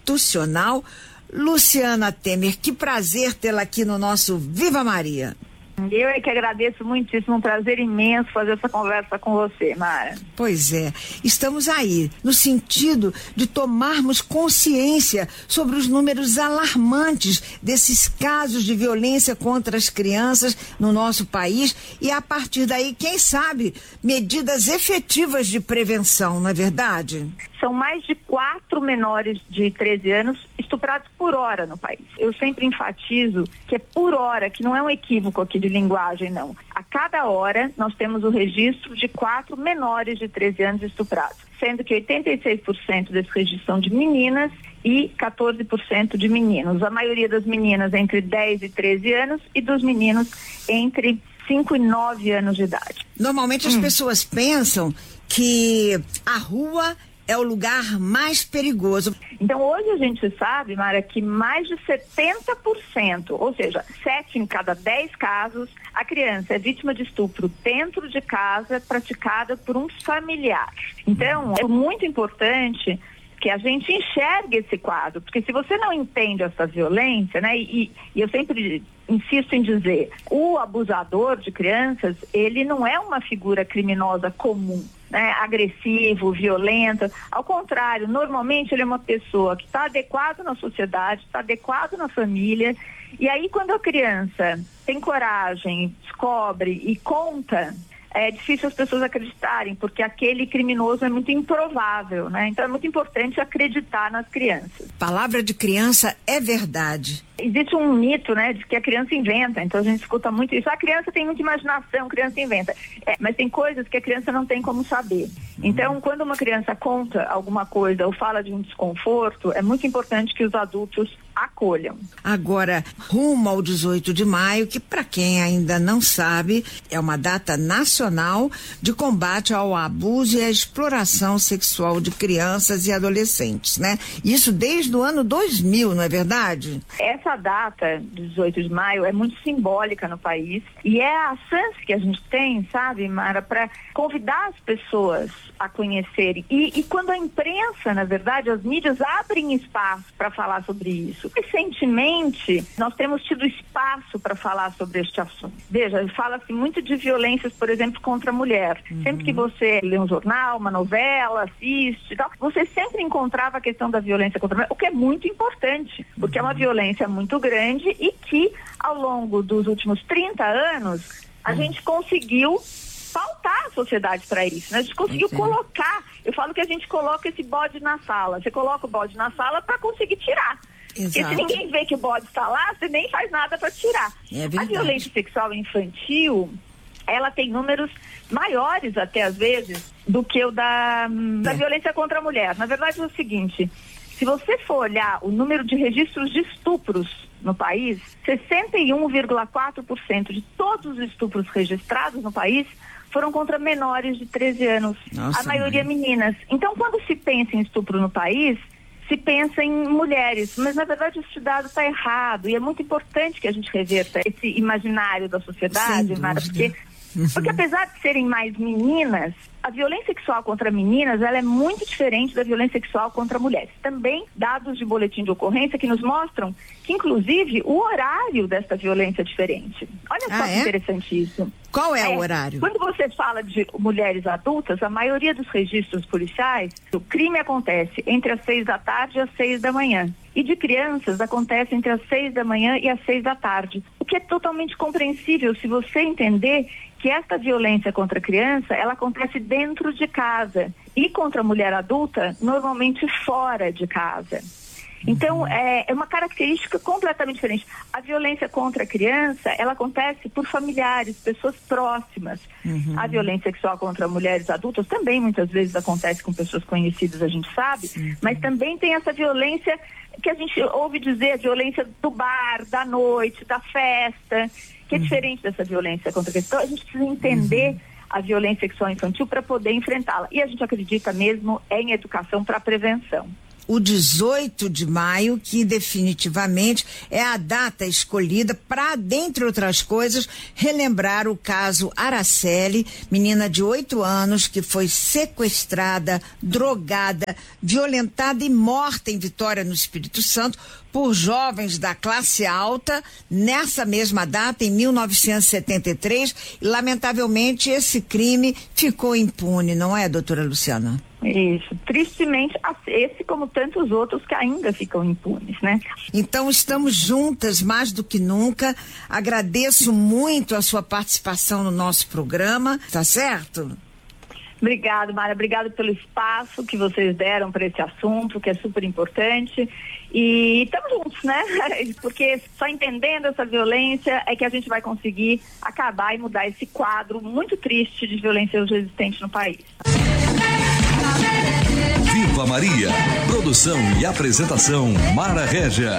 Constitucional, Luciana Temer. Que prazer tê-la aqui no nosso Viva Maria. Eu é que agradeço muitíssimo, um prazer imenso fazer essa conversa com você, Mara. Pois é, estamos aí, no sentido de tomarmos consciência sobre os números alarmantes desses casos de violência contra as crianças no nosso país e, a partir daí, quem sabe, medidas efetivas de prevenção, não é verdade? São mais de quatro menores de treze anos estuprados por hora no país. Eu sempre enfatizo que é por hora, que não é um equívoco aqui de linguagem, não. A cada hora nós temos o registro de quatro menores de treze anos estuprados, sendo que oitenta e seis por cento desses registros são de meninas e quatorze por cento de meninos. A maioria das meninas entre dez e treze anos e dos meninos entre cinco e nove anos de idade. Normalmente as hum. pessoas pensam que a rua é o lugar mais perigoso. Então, hoje a gente sabe, Mara, que mais de setenta por cento, ou seja, sete em cada dez casos, a criança é vítima de estupro dentro de casa, praticada por um familiar. Então, é muito importante que a gente enxergue esse quadro, porque se você não entende essa violência, né, e, e eu sempre insisto em dizer, o abusador de crianças, ele não é uma figura criminosa comum, né, agressivo, violento. Ao contrário, normalmente ele é uma pessoa que está adequado na sociedade, está adequado na família, e aí quando a criança tem coragem, descobre e conta, é difícil as pessoas acreditarem, porque aquele criminoso é muito improvável, né? Então é muito importante acreditar nas crianças. Palavra de criança é verdade. Existe um mito, né, de que a criança inventa, então a gente escuta muito isso. A criança tem muita imaginação, a criança inventa. É, mas tem coisas que a criança não tem como saber. Então, quando uma criança conta alguma coisa ou fala de um desconforto, é muito importante que os adultos acolham. Agora, rumo ao dezoito de maio, que para quem ainda não sabe, é uma data nacional de combate ao abuso e à exploração sexual de crianças e adolescentes, né? Isso desde o ano dois mil, não é verdade? Essa data, dezoito de maio, é muito simbólica no país e é a chance que a gente tem, sabe, Mara, para convidar as pessoas a conhecerem. E, e quando a imprensa, na verdade, as mídias abrem espaço para falar sobre isso. Recentemente, nós temos tido espaço para falar sobre este assunto. Veja, fala-se muito de violências, por exemplo, contra a mulher. Uhum. Sempre que você lê um jornal, uma novela, assiste e tal, você sempre encontrava a questão da violência contra a mulher, o que é muito importante, porque uhum. é uma violência muito grande e que, ao longo dos últimos trinta anos, a uhum. gente conseguiu pautar a sociedade para isso, né? A gente conseguiu Entendi. colocar, eu falo que a gente coloca esse bode na sala, você coloca o bode na sala para conseguir tirar. Exato. Porque se ninguém vê que o bode está lá, você nem faz nada para tirar. É a violência sexual infantil, ela tem números maiores até às vezes do que o da, da é. violência contra a mulher. Na verdade é o seguinte, se você for olhar o número de registros de estupros no país, sessenta e um vírgula quatro por cento de todos os estupros registrados no país foram contra menores de treze anos, Nossa, a maioria mãe. meninas. Então, quando se pensa em estupro no país, se pensa em mulheres, mas na verdade esse dado está errado e é muito importante que a gente reverta esse imaginário da sociedade, Mara, porque, porque apesar de serem mais meninas, a violência sexual contra meninas, ela é muito diferente da violência sexual contra mulheres. Também dados de boletim de ocorrência que nos mostram que, inclusive, o horário desta violência é diferente. Olha só ah, que é? interessante isso. Qual é, é o horário? Quando você fala de mulheres adultas, a maioria dos registros policiais, o crime acontece entre as seis da tarde e as seis da manhã. E de crianças acontece entre as seis da manhã e as seis da tarde. O que é totalmente compreensível se você entender que esta violência contra a criança, ela acontece dentro de casa e contra a mulher adulta, normalmente fora de casa. Então, é, é uma característica completamente diferente. A violência contra a criança, ela acontece por familiares, pessoas próximas. Uhum. A violência sexual contra mulheres adultas também muitas vezes acontece com pessoas conhecidas, a gente sabe, uhum. mas também tem essa violência que a gente ouve dizer, a violência do bar, da noite, da festa, que é uhum. diferente dessa violência contra a criança. Então, a gente precisa entender uhum. a violência sexual infantil para poder enfrentá-la. E a gente acredita mesmo em educação para prevenção. o dezoito de maio, que definitivamente é a data escolhida para, dentre outras coisas, relembrar o caso Araceli, menina de oito anos que foi sequestrada, drogada, violentada e morta em Vitória, no Espírito Santo, por jovens da classe alta, nessa mesma data, em mil novecentos e setenta e três, e lamentavelmente esse crime ficou impune, não é, doutora Luciana? Isso, tristemente, esse como tantos outros que ainda ficam impunes, né? Então estamos juntas mais do que nunca. Agradeço muito a sua participação no nosso programa, tá certo? Obrigado, Mara. Obrigado pelo espaço que vocês deram para esse assunto, que é super importante. E estamos juntos, né? Porque só entendendo essa violência é que a gente vai conseguir acabar e mudar esse quadro muito triste de violência hoje existente no país. Viva Maria. Produção e apresentação Mara Régia.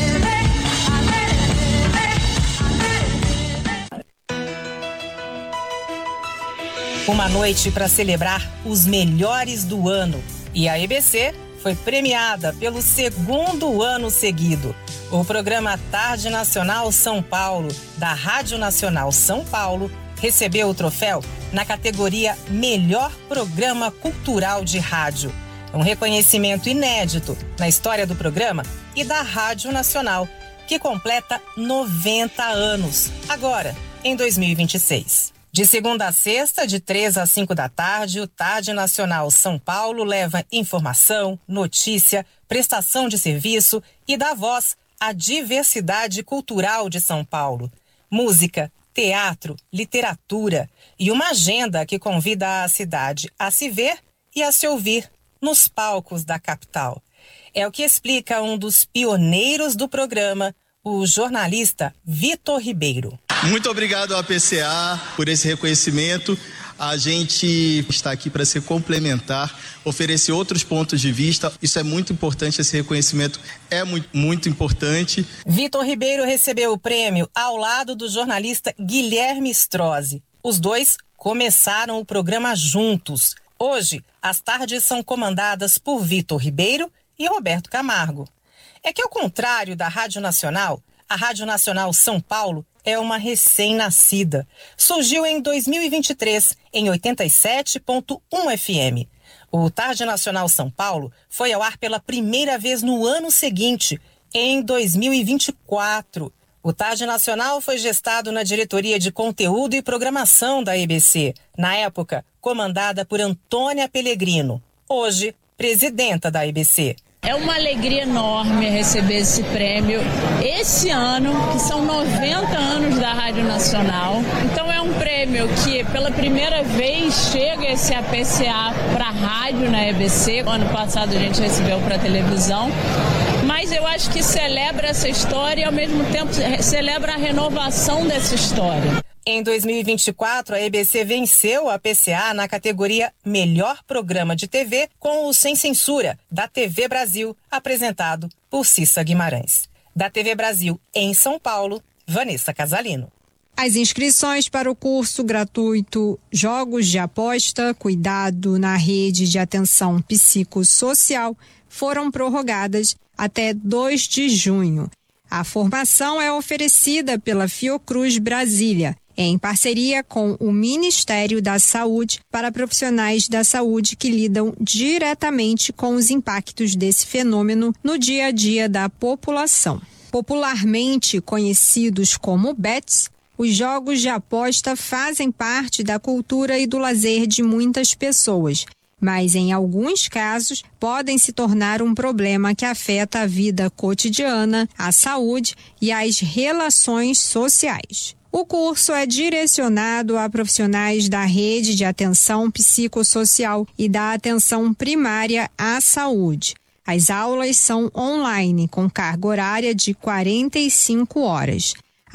Uma noite para celebrar os melhores do ano. E a E B C foi premiada pelo segundo ano seguido. O programa Tarde Nacional São Paulo, da Rádio Nacional São Paulo, recebeu o troféu na categoria Melhor Programa Cultural de Rádio. Um reconhecimento inédito na história do programa e da Rádio Nacional, que completa noventa anos, agora, em dois mil e vinte e seis. De segunda a sexta, de três às cinco da tarde, o Tarde Nacional São Paulo leva informação, notícia, prestação de serviço e dá voz à diversidade cultural de São Paulo. Música, teatro, literatura e uma agenda que convida a cidade a se ver e a se ouvir nos palcos da capital. É o que explica um dos pioneiros do programa, o jornalista Vitor Ribeiro. Muito obrigado ao A P C A por esse reconhecimento. A gente está aqui para se complementar, oferecer outros pontos de vista. Isso é muito importante, esse reconhecimento é muito, muito importante. Vitor Ribeiro recebeu o prêmio ao lado do jornalista Guilherme Strozzi. Os dois começaram o programa juntos. Hoje, as tardes são comandadas por Vitor Ribeiro e Roberto Camargo. É que, ao contrário da Rádio Nacional, a Rádio Nacional São Paulo é uma recém-nascida. Surgiu em dois mil e vinte e três, em oitenta e sete ponto um F M. O Tarde Nacional São Paulo foi ao ar pela primeira vez no ano seguinte, em dois mil e vinte e quatro. O Tarde Nacional foi gestado na Diretoria de Conteúdo e Programação da E B C, na época comandada por Antônia Pellegrino, hoje presidenta da E B C. É uma alegria enorme receber esse prêmio esse ano, que são noventa anos da Rádio Nacional. Então é um prêmio que pela primeira vez chega esse A P C A para a rádio na E B C. Ano passado a gente recebeu para a televisão. Mas eu acho que celebra essa história e ao mesmo tempo celebra a renovação dessa história. Em dois mil e vinte e quatro, a E B C venceu a A P C A na categoria Melhor Programa de T V com o Sem Censura, da T V Brasil, apresentado por Cissa Guimarães. Da T V Brasil, em São Paulo, Vanessa Casalino. As inscrições para o curso gratuito Jogos de Aposta, Cuidado na Rede de Atenção Psicossocial foram prorrogadas até dois de junho. A formação é oferecida pela Fiocruz Brasília, em parceria com o Ministério da Saúde, para profissionais da saúde que lidam diretamente com os impactos desse fenômeno no dia a dia da população. Popularmente conhecidos como bets, os jogos de aposta fazem parte da cultura e do lazer de muitas pessoas, mas em alguns casos podem se tornar um problema que afeta a vida cotidiana, a saúde e as relações sociais. O curso é direcionado a profissionais da rede de atenção psicossocial e da atenção primária à saúde. As aulas são online, com carga horária de quarenta e cinco horas.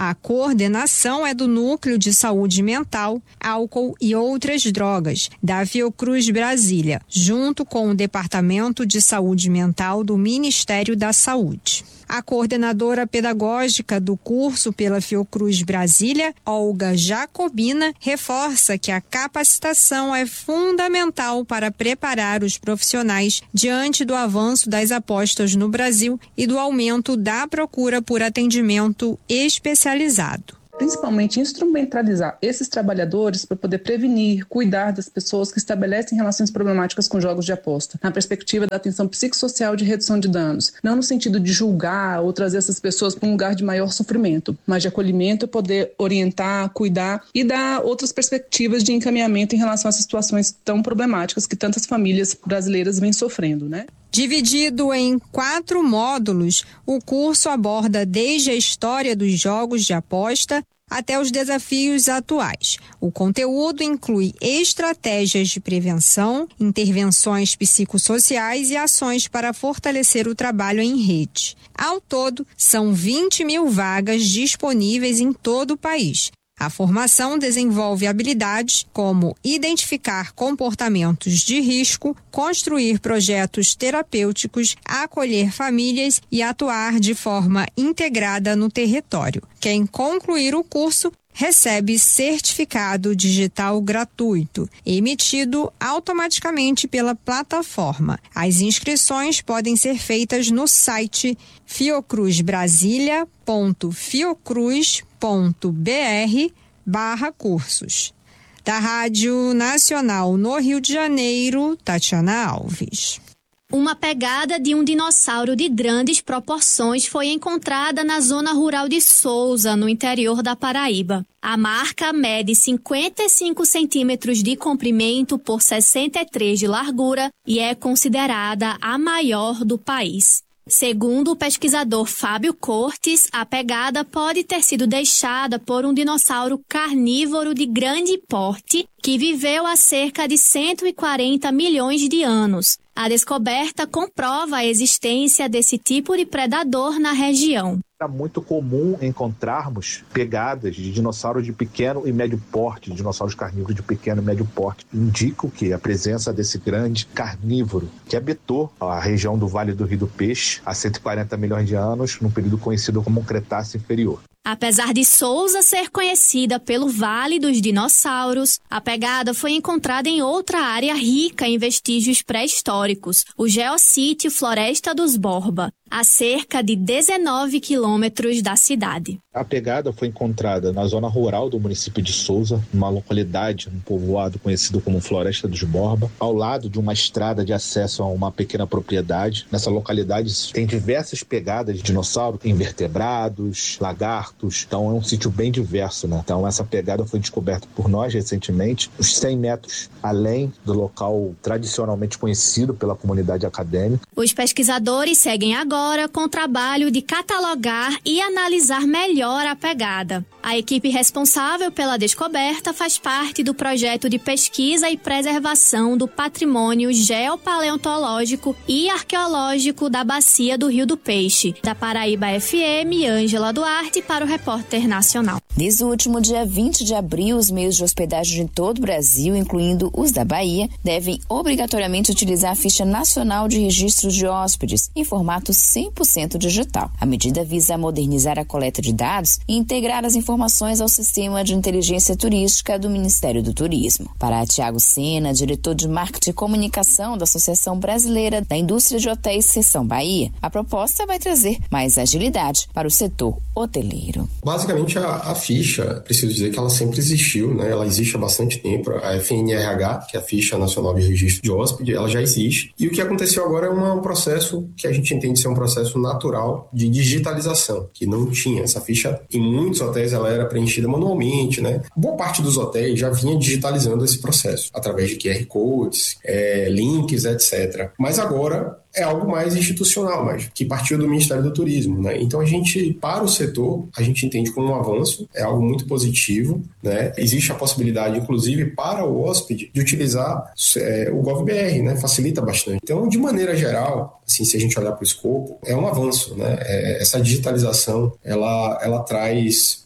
A coordenação é do Núcleo de Saúde Mental, Álcool e Outras Drogas, da Fiocruz Brasília, junto com o Departamento de Saúde Mental do Ministério da Saúde. A coordenadora pedagógica do curso pela Fiocruz Brasília, Olga Jacobina, reforça que a capacitação é fundamental para preparar os profissionais diante do avanço das apostas no Brasil e do aumento da procura por atendimento especializado. Principalmente instrumentalizar esses trabalhadores para poder prevenir, cuidar das pessoas que estabelecem relações problemáticas com jogos de aposta, na perspectiva da atenção psicossocial de redução de danos, não no sentido de julgar ou trazer essas pessoas para um lugar de maior sofrimento, mas de acolhimento, poder orientar, cuidar e dar outras perspectivas de encaminhamento em relação a situações tão problemáticas que tantas famílias brasileiras vêm sofrendo, né? Dividido em quatro módulos, o curso aborda desde a história dos jogos de aposta até os desafios atuais. O conteúdo inclui estratégias de prevenção, intervenções psicossociais e ações para fortalecer o trabalho em rede. Ao todo, são vinte mil vagas disponíveis em todo o país. A formação desenvolve habilidades como identificar comportamentos de risco, construir projetos terapêuticos, acolher famílias e atuar de forma integrada no território. Quem concluir o curso recebe certificado digital gratuito, emitido automaticamente pela plataforma. As inscrições podem ser feitas no site fiocruzbrasilia ponto fiocruz ponto br barra cursos. Da Rádio Nacional no Rio de Janeiro, Tatiana Alves. Uma pegada de um dinossauro de grandes proporções foi encontrada na zona rural de Souza, no interior da Paraíba. A marca mede cinquenta e cinco centímetros de comprimento por sessenta e três de largura e é considerada a maior do país. Segundo o pesquisador Fábio Cortes, a pegada pode ter sido deixada por um dinossauro carnívoro de grande porte que viveu há cerca de cento e quarenta milhões de anos. A descoberta comprova a existência desse tipo de predador na região. É muito comum encontrarmos pegadas de dinossauros de pequeno e médio porte, de dinossauros carnívoros de pequeno e médio porte. Indica o que? A presença desse grande carnívoro que habitou a região do Vale do Rio do Peixe há cento e quarenta milhões de anos, num período conhecido como o Cretáceo Inferior. Apesar de Souza ser conhecida pelo Vale dos Dinossauros, a pegada foi encontrada em outra área rica em vestígios pré-históricos, o Geossítio Floresta dos Borba, a cerca de dezenove quilômetros da cidade. A pegada foi encontrada na zona rural do município de Souza, numa localidade, um povoado conhecido como Floresta dos Borba, ao lado de uma estrada de acesso a uma pequena propriedade. Nessa localidade tem diversas pegadas de dinossauro, invertebrados, lagartos. Então é um sítio bem diverso, né? Então essa pegada foi descoberta por nós recentemente, uns cem metros além do local tradicionalmente conhecido pela comunidade acadêmica. Os pesquisadores seguem agora com o trabalho de catalogar e analisar melhor a pegada. A equipe responsável pela descoberta faz parte do projeto de pesquisa e preservação do patrimônio geopaleontológico e arqueológico da Bacia do Rio do Peixe. Da Paraíba F M, Ângela Duarte para o Repórter Nacional. Desde o último dia vinte de abril, os meios de hospedagem de todo o Brasil, incluindo os da Bahia, devem obrigatoriamente utilizar a Ficha Nacional de Registro de Hóspedes, em formato cem por cento digital. A medida visa modernizar a coleta de dados e integrar as informações ao Sistema de Inteligência Turística do Ministério do Turismo. Para Tiago Sena, diretor de Marketing e Comunicação da Associação Brasileira da Indústria de Hotéis Seção Bahia, a proposta vai trazer mais agilidade para o setor hoteleiro. Basicamente, a, a ficha, preciso dizer que ela sempre existiu, né? Ela existe há bastante tempo. A F N R H, que é a Ficha Nacional de Registro de Hóspede, ela já existe. E o que aconteceu agora é uma, um processo que a gente entende ser um processo natural de digitalização, que não tinha. Essa ficha, em muitos hotéis, ela era preenchida manualmente, né? Boa parte dos hotéis já vinha digitalizando esse processo, através de Q R Codes, é, links, etcétera. Mas agora é algo mais institucional, mas que partiu do Ministério do Turismo, né? Então a gente, para o setor, a gente entende como um avanço, é algo muito positivo, né? Existe a possibilidade, inclusive, para o hóspede, de utilizar é, o GovBR, né? Facilita bastante. Então, de maneira geral, assim, se a gente olhar para o escopo, é um avanço, né? É, essa digitalização, ela, ela traz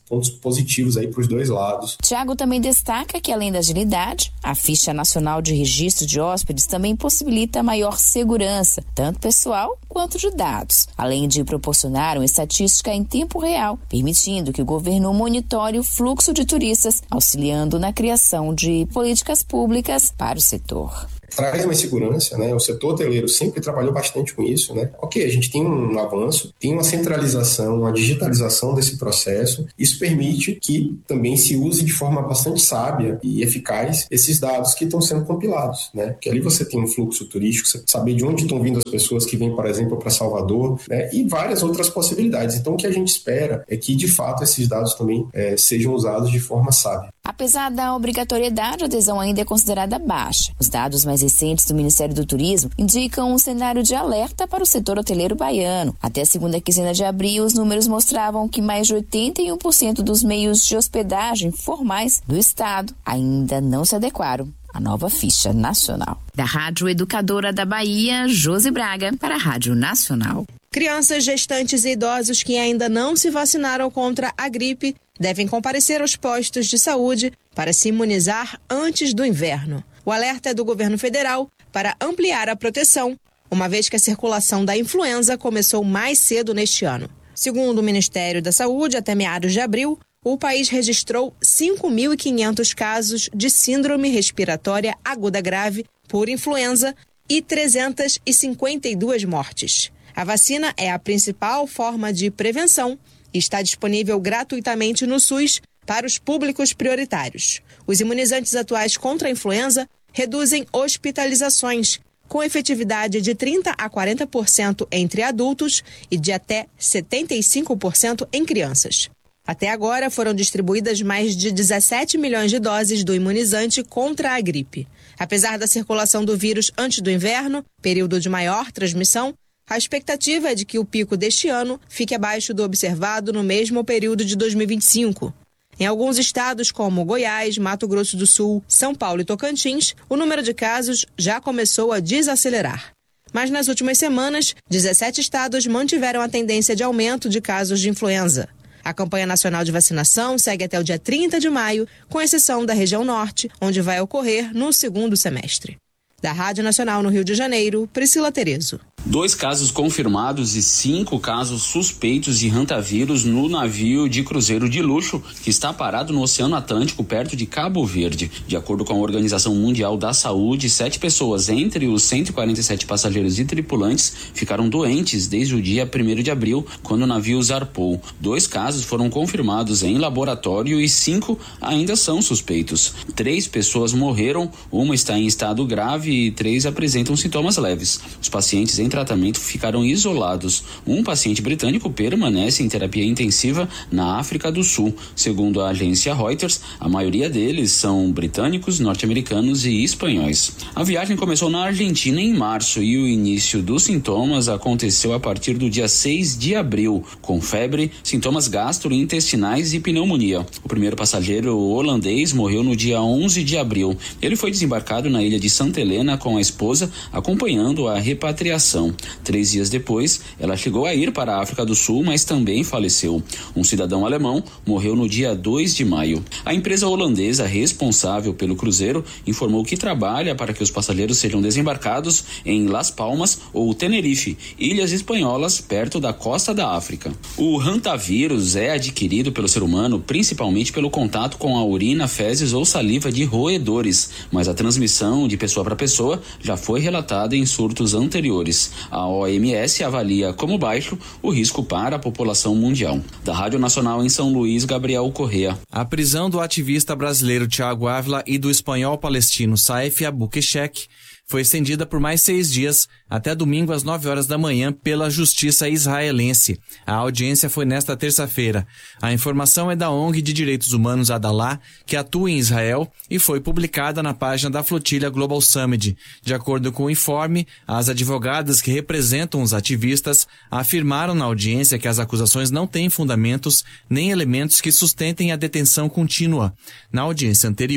pontos positivos aí para os dois lados. Tiago também destaca que, além da agilidade, a Ficha Nacional de Registro de Hóspedes também possibilita maior segurança, tanto pessoal quanto de dados, além de proporcionar uma estatística em tempo real, permitindo que o governo monitore o fluxo de turistas, auxiliando na criação de políticas públicas para o setor. Traz mais segurança, né? O setor hoteleiro sempre trabalhou bastante com isso, né? Ok, a gente tem um avanço, tem uma centralização, uma digitalização desse processo. Isso permite que também se use de forma bastante sábia e eficaz esses dados que estão sendo compilados, né? Porque ali você tem um fluxo turístico, você saber de onde estão vindo as pessoas que vêm, por exemplo, para Salvador, né? E várias outras possibilidades. Então, o que a gente espera é que, de fato, esses dados também é, sejam usados de forma sábia. Apesar da obrigatoriedade, a adesão ainda é considerada baixa. Os dados mais recentes do Ministério do Turismo indicam um cenário de alerta para o setor hoteleiro baiano. Até a segunda quinzena de abril, os números mostravam que mais de oitenta e um por cento dos meios de hospedagem formais do estado ainda não se adequaram à nova ficha nacional. Da Rádio Educadora da Bahia, Josi Braga, para a Rádio Nacional. Crianças, gestantes e idosos que ainda não se vacinaram contra a gripe devem comparecer aos postos de saúde para se imunizar antes do inverno. O alerta é do governo federal para ampliar a proteção, uma vez que a circulação da influenza começou mais cedo neste ano. Segundo o Ministério da Saúde, até meados de abril, o país registrou cinco mil e quinhentos casos de síndrome respiratória aguda grave por influenza e trezentas e cinquenta e duas mortes. A vacina é a principal forma de prevenção e está disponível gratuitamente no SUS para os públicos prioritários. Os imunizantes atuais contra a influenza reduzem hospitalizações, com efetividade de trinta a quarenta por cento entre adultos e de até setenta e cinco por cento em crianças. Até agora foram distribuídas mais de dezessete milhões de doses do imunizante contra a gripe. Apesar da circulação do vírus antes do inverno, período de maior transmissão, a expectativa é de que o pico deste ano fique abaixo do observado no mesmo período de dois mil e vinte e cinco. Em alguns estados, como Goiás, Mato Grosso do Sul, São Paulo e Tocantins, o número de casos já começou a desacelerar. Mas nas últimas semanas, dezessete estados mantiveram a tendência de aumento de casos de influenza. A campanha nacional de vacinação segue até o dia trinta de maio, com exceção da região norte, onde vai ocorrer no segundo semestre. Da Rádio Nacional no Rio de Janeiro, Priscila Terezo. Dois casos confirmados e cinco casos suspeitos de hantavírus no navio de cruzeiro de luxo que está parado no Oceano Atlântico, perto de Cabo Verde. De acordo com a Organização Mundial da Saúde, sete pessoas, entre os cento e quarenta e sete passageiros e tripulantes, ficaram doentes desde o dia primeiro de abril, quando o navio zarpou. Dois casos foram confirmados em laboratório e cinco ainda são suspeitos. Três pessoas morreram, uma está em estado grave e três apresentam sintomas leves. Os pacientes em tratamento ficaram isolados. Um paciente britânico permanece em terapia intensiva na África do Sul. Segundo a agência Reuters, a maioria deles são britânicos, norte-americanos e espanhóis. A viagem começou na Argentina em março e o início dos sintomas aconteceu a partir do dia seis de abril, com febre, sintomas gastrointestinais e pneumonia. O primeiro passageiro holandês morreu no dia onze de abril. Ele foi desembarcado na ilha de Santa Helena com a esposa, acompanhando a repatriação. Três dias depois, ela chegou a ir para a África do Sul, mas também faleceu. Um cidadão alemão morreu no dia dois de maio. A empresa holandesa responsável pelo cruzeiro informou que trabalha para que os passageiros sejam desembarcados em Las Palmas ou Tenerife, ilhas espanholas perto da costa da África. O hantavírus é adquirido pelo ser humano principalmente pelo contato com a urina, fezes ou saliva de roedores, mas a transmissão de pessoa para pessoa já foi relatada em surtos anteriores. A O M S avalia como baixo o risco para a população mundial. Da Rádio Nacional em São Luís, Gabriel Correa. A prisão do ativista brasileiro Thiago Ávila e do espanhol palestino Saif Abukeshek foi estendida por mais seis dias, até domingo às nove horas da manhã, pela Justiça israelense. A audiência foi nesta terça-feira. A informação é da O N G de Direitos Humanos Adalá, que atua em Israel, e foi publicada na página da Flotilha Global Summit. De acordo com o informe, as advogadas que representam os ativistas afirmaram na audiência que as acusações não têm fundamentos nem elementos que sustentem a detenção contínua. Na audiência anterior,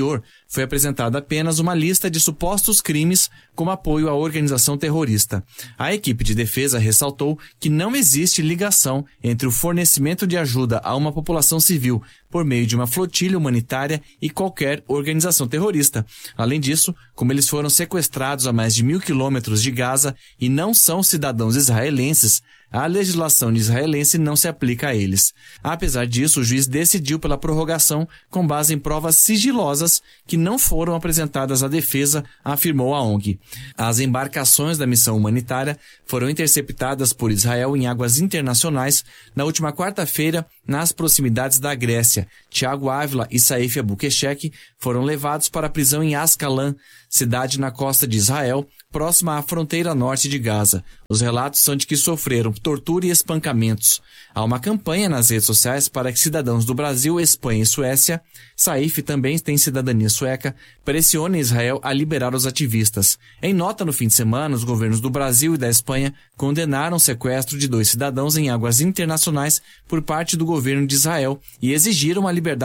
foi apresentada apenas uma lista de supostos crimes como apoio à organização terrorista. A equipe de defesa ressaltou que não existe ligação entre o fornecimento de ajuda a uma população civil por meio de uma flotilha humanitária e qualquer organização terrorista. Além disso, como eles foram sequestrados a mais de mil quilômetros de Gaza e não são cidadãos israelenses, a legislação israelense não se aplica a eles. Apesar disso, o juiz decidiu pela prorrogação com base em provas sigilosas que não foram apresentadas à defesa, afirmou a O N G. As embarcações da missão humanitária foram interceptadas por Israel em águas internacionais na última quarta-feira, nas proximidades da Grécia. Tiago Ávila e Saif Abukeshek foram levados para a prisão em Ascalon, cidade na costa de Israel, próxima à fronteira norte de Gaza. Os relatos são de que sofreram tortura e espancamentos. Há uma campanha nas redes sociais para que cidadãos do Brasil, Espanha e Suécia, Saif também tem cidadania sueca, pressionem Israel a liberar os ativistas. Em nota no fim de semana, os governos do Brasil e da Espanha condenaram o sequestro de dois cidadãos em águas internacionais por parte do governo de Israel e exigiram a liberdade